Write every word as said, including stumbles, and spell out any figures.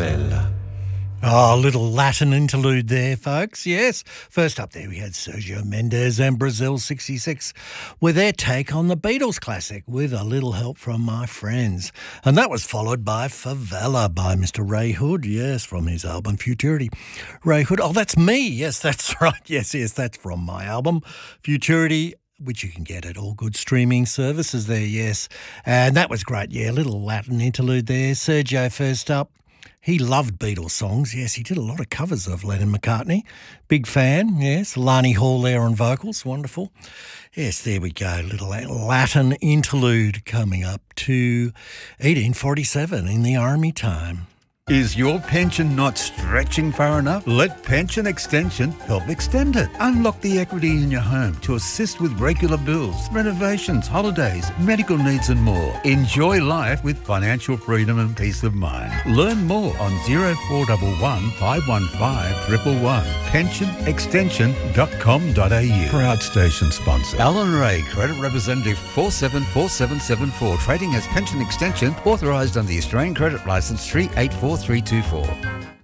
Favela. Oh, a little Latin interlude there, folks. Yes. First up there, we had Sergio Mendes and Brazil sixty-six with their take on the Beatles classic with a little help from my friends. And that was followed by Favela by Mister Ray Hood, yes, from his album Futurity. Ray Hood, oh, that's me. Yes, that's right. Yes, yes, that's from my album Futurity, which you can get at all good streaming services there, yes. And that was great, yeah, a little Latin interlude there. Sergio first up. He loved Beatles songs. Yes, he did a lot of covers of Lennon McCartney. Big fan, yes. Lani Hall there on vocals, wonderful. Yes, there we go. Little Latin interlude coming up to eighteen forty-seven in the army time. Is your pension not stretching far enough? Let Pension Extension help extend it. Unlock the equity in your home to assist with regular bills, renovations, holidays, medical needs and more. Enjoy life with financial freedom and peace of mind. Learn more on zero four one one, five one five, one one one. pension extension dot com dot a u. Proud station sponsor. Alan Ray, Credit Representative four seven four seven seven four. Trading as Pension Extension, authorised under the Australian Credit Licence three eight four three two four.